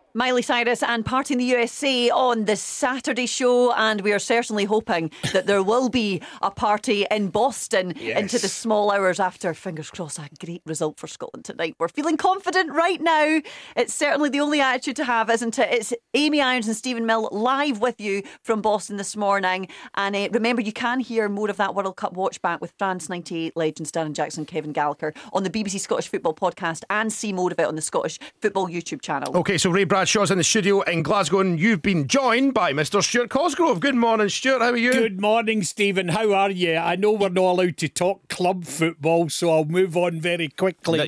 Miley Cyrus and Party in the USA on the Saturday show, and we are certainly hoping that there will be a party in Boston into the small hours after, fingers crossed, a great result for Scotland tonight. We're feeling confident right now. It's certainly the only attitude to have, isn't it? It's Amy Irons and Stephen Mill live with you from Boston this morning. And remember, you can hear more of that World Cup watch back with France 98 legends Darren Jackson, Kevin Gallagher on the BBC Scottish Football podcast, and see more of it on the Scottish Football YouTube channel. OK, so Ray Bradshaw's in the studio in Glasgow, and you've been joined by Mr. Stuart Cosgrove. Good morning, Stuart. How are you? Good morning, Stephen. How are you? I know we're not allowed to talk club football, so I'll move on very quickly.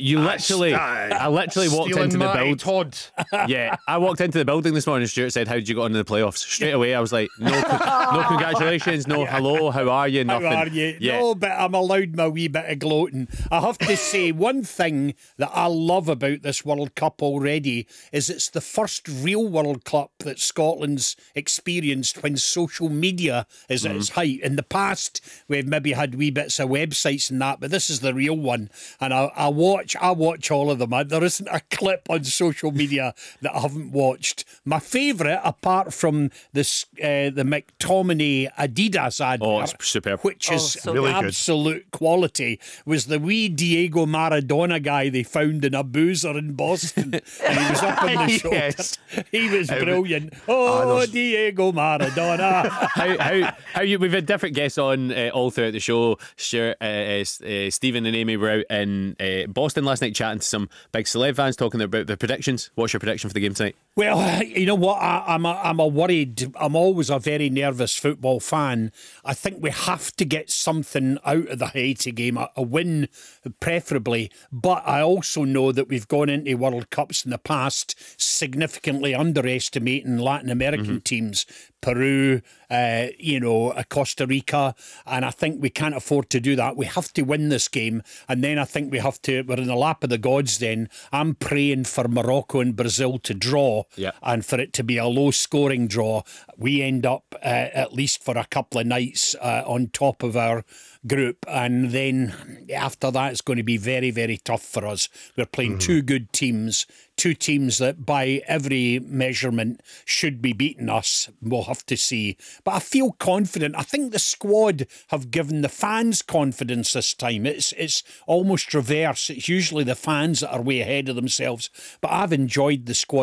I literally walked into the building. Todd. Yeah, I walked into the building this morning. Stuart said, "How did you get on in the playoffs?" Straight away, I was like, "No congratulations, no hello, how are you?" Nothing. How are you? Yeah. No, but I'm allowed my wee bit of gloating. I have to say, one thing that I love about this World Cup already is it's the first real World Cup that Scotland's experienced when social media is at its height. In the past, we've maybe had wee bits of websites and that, but this is the real one. And I watch all of them. There isn't a clip on social media that I haven't watched. My favourite, apart from this, the McTominay Adidas advert, it's superb, which is so really absolute quality, was the wee Diego Maradona guy they found in a boozer in Boston, and he was up on the shoulder. Yes. He was brilliant. Diego Maradona. how you? We've had different guests on all throughout the show. Stuart, Stephen and Amy were out in Boston last night chatting to some big celeb fans, talking about the predictions. What's your prediction for the game tonight? Well, you know what? I'm I'm always a very nervous football fan. I think we have to get something out of the Haiti game, a win preferably. But I also know that we've gone into World Cups in the past significantly underestimating Latin American teams. Peru, Costa Rica, and I think we can't afford to do that. We have to win this game, and then I think we're in the lap of the gods then. I'm praying for Morocco and Brazil to draw, and for it to be a low-scoring draw. We end up, at least for a couple of nights, on top of our group, and then after that it's going to be very, very tough for us. We're playing two good teams, two teams that by every measurement should be beating us. We'll have to see, but I feel confident. I think the squad have given the fans confidence this time. It's almost reverse. It's usually the fans that are way ahead of themselves, but I've enjoyed the squad